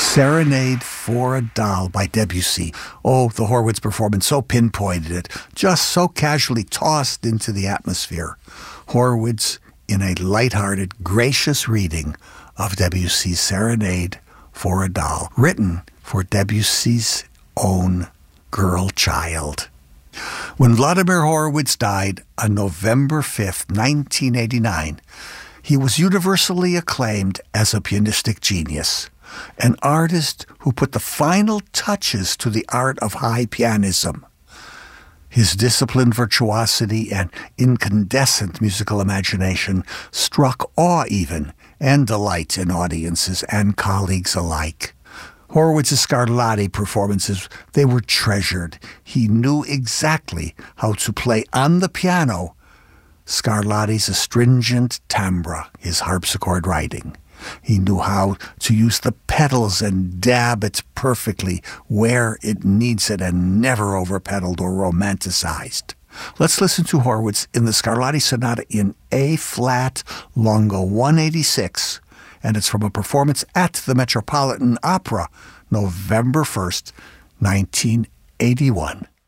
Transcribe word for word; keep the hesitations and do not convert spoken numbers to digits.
Serenade for a Doll by Debussy. Oh, the Horwitz performance so pinpointed it, just so casually tossed into the atmosphere. Horwitz in a lighthearted, gracious reading of Debussy's Serenade for a Doll, written for Debussy's own girl child. When Vladimir Horowitz died on November fifth, nineteen eighty-nine, he was universally acclaimed as a pianistic genius, an artist who put the final touches to the art of high pianism. His disciplined virtuosity and incandescent musical imagination struck awe even and delight in audiences and colleagues alike. Horowitz's Scarlatti performances, they were treasured. He knew exactly how to play on the piano Scarlatti's astringent timbre, his harpsichord writing. He knew how to use the pedals and dab it perfectly where it needs it and never over-pedaled or romanticized. Let's listen to Horowitz in the Scarlatti Sonata in A-flat, Lungo one eighty-six, and it's from a performance at the Metropolitan Opera, November first, nineteen eighty-one.